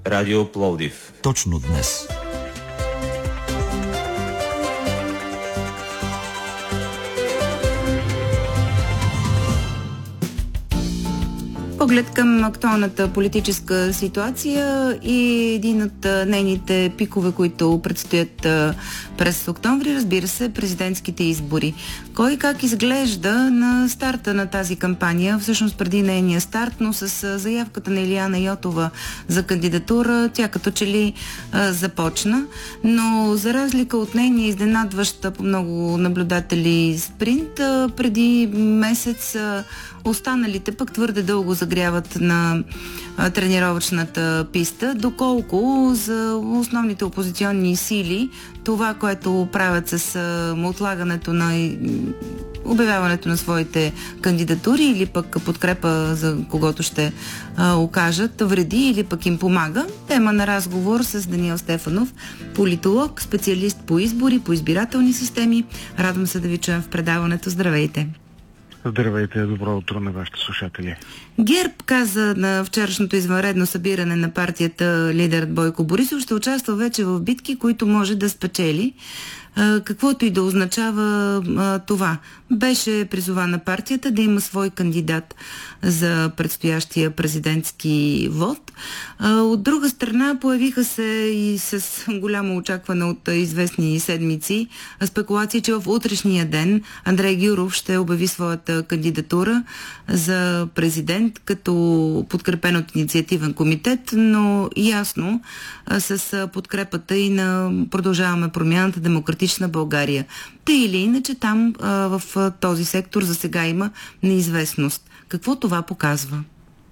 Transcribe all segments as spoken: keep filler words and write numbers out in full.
Радио Пловдив. Точно днес. Поглед към актуалната политическа ситуация и един от нейните пикове, които предстоят през октомври, разбира се, президентските избори. Кой как изглежда на старта на тази кампания, всъщност преди нейния старт, но с заявката на Илияна Йотова за кандидатура, тя като че ли а, започна, но за разлика от нейния изненадваща по много наблюдатели спринт, а, преди месец а, останалите пък твърде дълго загряват на а, тренировъчната писта, доколко за основните опозиционни сили това, което правят с а, отлагането на обявяването на своите кандидатури или пък подкрепа за когото ще а, окажат, вреди или пък им помага. Тема на разговор с Даниел Стефанов, политолог, специалист по избори, по избирателни системи. Радвам се да ви чуем в предаването. Здравейте! Здравейте, добро утро на вашите слушатели. ГЕРБ каза на вчерашното извънредно събиране на партията лидерът Бойко Борисов ще участва вече в битки, които може да спечели. Каквото и да означава а, това. Беше призована партията да има свой кандидат за предстоящия президентски вод. А, от друга страна появиха се и с голямо очакване от известни седмици спекулации, че в утрешния ден Андрей Гюров ще обяви своята кандидатура за президент, като подкрепен от инициативен комитет, но ясно а, с подкрепата и на Продължаваме промяната, Демократична България. Та или иначе там а, в а, този сектор за сега има неизвестност. Какво това показва?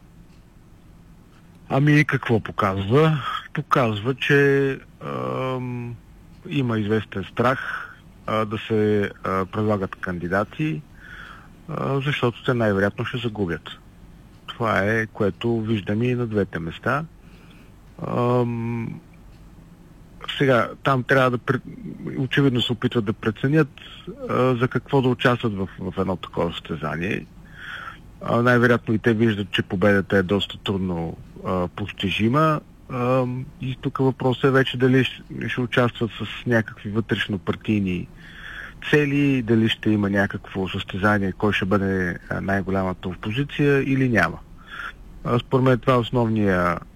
Ами какво показва? Показва, че ам, има известен страх а, да се а, предлагат кандидати, а, защото те най-вероятно ще загубят. Това е, което виждаме и на двете места. Ам, Сега, там трябва да, очевидно се опитват да преценят а, за какво да участват в, в едно такова състезание. А, най-вероятно и те виждат, че победата е доста трудно а, постижима. А, и тук въпросът е вече дали ще, ще участват с някакви вътрешно-партийни цели, дали ще има някакво състезание, кой ще бъде най-голямата опозиция или няма. А, според мен това е основният